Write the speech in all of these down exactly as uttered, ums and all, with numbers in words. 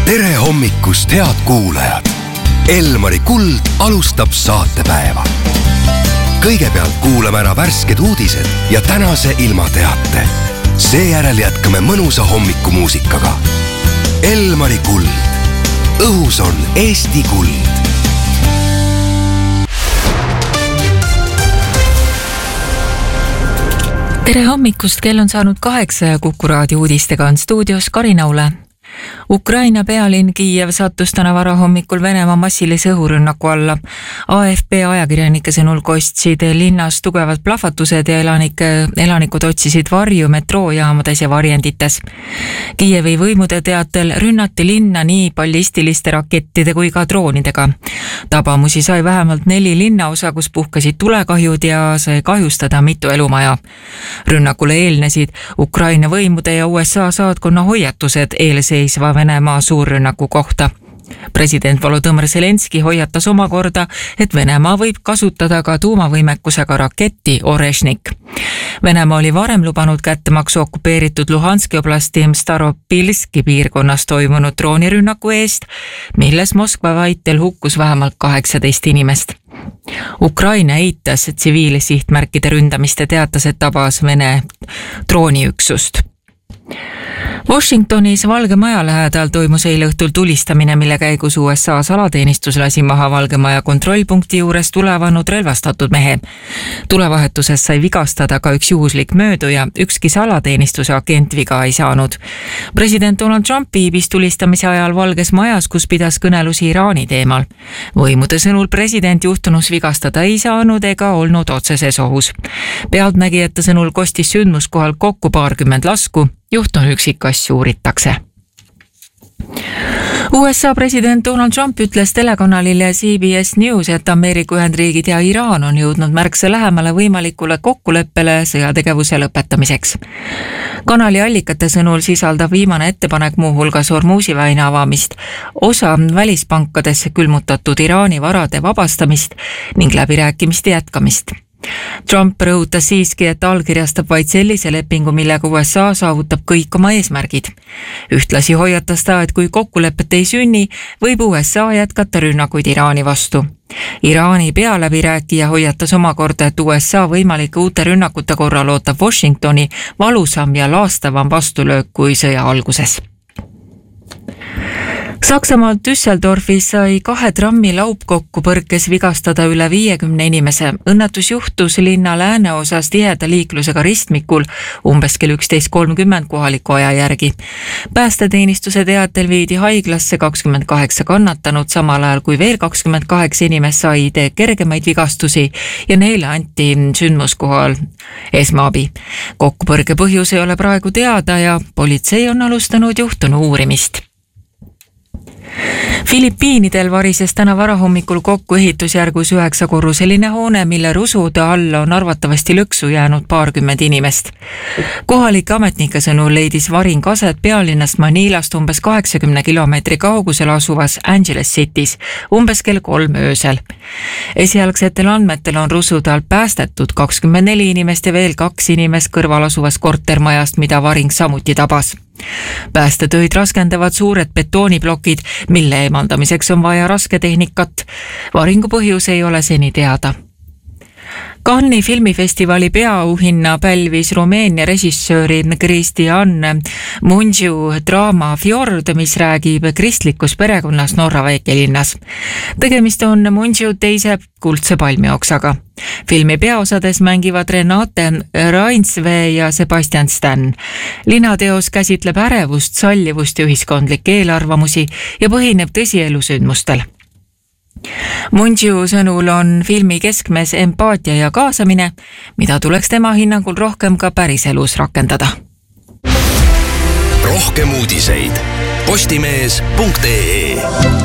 tere hommikust, head kuulajad! Elmari Kuld alustab saatepäeva. Kõigepealt kuulame ära värsked uudised ja tänase ilmateate. Seejärel jätkame mõnusa hommikumuusikaga. Elmari Kuld. Õhus on Eesti kuld. Tere hommikust, kell on saanud kaheksa ja Kuku raadio uudistega on stuudios Karina Ule. Ukraina pealinn Kiiev sattus täna varahommikul Venemaa massilise õhurünnaku alla. A F P ajakirjanike sõnul kostsid linnas tugevad plahvatused ja elanike, elanikud otsisid varju metroojaamades ja varjendites. Kiievi võimude teatel rünnati linna nii ballistiliste rakettide kui ka droonidega. Tabamusi sai vähemalt neli linnaosa, kus puhkesid tulekahjud ja sai kahjustada mitu elumaja. Rünnakule eelnesid Ukraina võimude ja U S A saatkonna hoiatused eelseisva Venemaa suurrünnaku kohta. President Volodõmõr Zelenski hoiatas omakorda, et Venemaa võib kasutada ka tuumavõimekusega raketti Orešnik. Venemaa oli varem lubanud kättemaksu okupeeritud Luhanski oblasti Staropilski piirkonnas toimunud droonirünnaku eest, milles Moskva väitel hukkus vähemalt kaheksateist inimest. Ukraina eitas tsiviilsihtmärkide ründamist ja teatas, et tabas Vene drooniüksust. Washingtonis Valge Maja lähedal toimus eile õhtul tulistamine, mille käigus U S A salateenistus lasi maha Valge Maja kontrollpunkti juures tulevanud relvastatud mehe. Tulevahetuses sai vigastada ka üks juhuslik mööduja, ükski salateenistuse agent viga ei saanud. President Donald Trump viibis tulistamise ajal Valges Majas, kus pidas kõnelusi Iraani teemal. Võimude sõnul president juhtunus vigastada ei saanud ega olnud otseses ohus. Pealtnägijate sõnul kostis sündmuskohal kokku paarkümmend lasku. Juhtunu üksikasju uuritakse. U S A president Donald Trump ütles telekanalile C B S News, et Ameerika Ühendriigid ja Iraan on jõudnud märksa lähemale võimalikule kokkuleppele sõjategevuse lõpetamiseks. Kanali allikate sõnul sisaldav viimane ettepanek muuhulgas Hormuzi väina avamist, osa välispankadesse külmutatud Iraani varade vabastamist ning läbirääkimiste jätkamist. Trump rõhutas siiski, et allkirjastab vaid sellise lepingu, millega U S A saavutab kõik oma eesmärgid. Ühtlasi hoiatas ta, et kui kokkulepet ei sünni, võib U S A jätkata rünnakuid Iraani vastu. Iraani pealäbirääkija hoiatas omakorda, et U S A võimalike uute rünnakute korral ootab Washingtoni valusam ja laastavam vastulöök kui sõja alguses. Saksamaalt Düsseldorfis sai kahe trammi laupkokku põrkes vigastada üle viiekümne inimese. Õnnetus juhtus linna lääneosas tiheda liiklusega ristmikul umbes kell üksteist kolmkümmend kohaliku aja järgi. Päästeteenistuse teatel viidi haiglasse kakskümmend kaheksa kannatanud, samal ajal kui veel kakskümmend kaheksa inimest said kergemaid vigastusi ja neile anti sündmuskohal esmaabi. Kokkupõrge põhjus ei ole praegu teada ja politsei on alustanud juhtunu uurimist. Filipiinidel varises täna varahommikul kokku ehitusjärgus üheksakorruseline hoone, mille rusude alla on arvatavasti lõksu jäänud paarkümmend inimest. Kohalike ametnike sõnul leidis varing aset pealinnast Manilast umbes kaheksakümne kilomeetri kaugusel asuvas Angeles City's umbes kell kolm öösel. Esialgsetel andmetel on rusude alt päästetud kakskümmend neli inimest ja veel kaks inimest kõrval asuvas kortermajast, mida varing samuti tabas. Päästetöid raskendavad suured betooniplokid, mille eemaldamiseks on vaja rasketehnikat. Varingu põhjus ei ole seni teada. Cannes'i filmifestivali peaauhinna pälvis Rumeenia režissööri Cristian Mungiu draama Fjord, mis räägib kristlikus perekonnas Norra väikelinnas. Tegemist on Mungiu teise kuldse palmioksaga. Filmi peaosades mängivad Renate Rainsvee ja Sebastian Stan. Linateos käsitleb ärevust, sallivust ja ühiskondlikke eelarvamusi ja põhineb tõsielusündmustel. Mungiu sõnul on filmi keskmes empaatia ja kaasamine, mida tuleks tema hinnangul rohkem ka päriselus rakendada. Rohkem uudiseid postimees punkt ee.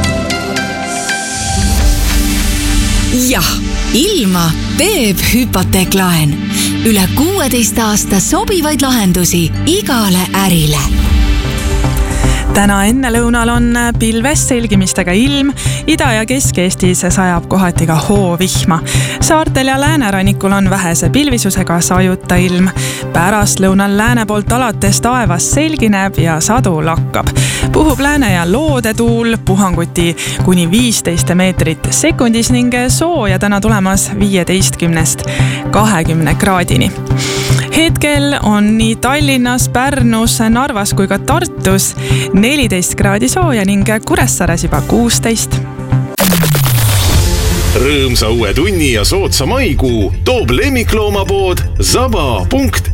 Jah, ilma teeb hüpoteeklaen. Üle kuueteist aasta sobivaid lahendusi igale ärile. täna enne lõunal on pilves selgimistega ilm, Ida- ja Kesk-Eestis sajab kohati ka hoovihma. Saartel ja läänerannikul on vähese pilvisusega sajuta ilm. Pärast lõunal lääne poolt alates taevas selgineb ja sadu lakkab. Puhub lääne- ja loodetuul, puhanguti kuni viisteist meetrit sekundis ning sooja täna tulemas viieteistkümnest kahekümne kraadini. Hetkel on nii Tallinnas, Pärnus, Narvas kui ka Tartus neliteist kraadi sooja ning Kuressaares juba kuusteist. Rõõmsa uue tunni ja soodsa maikuu toob lemmikloomapood zaba punkt